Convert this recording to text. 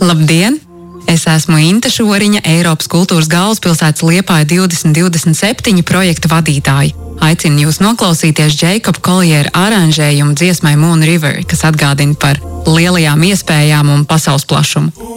Labdien! Es esmu Inte Šoriņa, Eiropas kultūras galvaspilsētas Liepāja 2027 projekta vadītāja. Aicinu jūs noklausīties Jacob Colliera aranžējumu dziesmai Moon River, kas atgādina par lielajām iespējām un pasaules plašumu.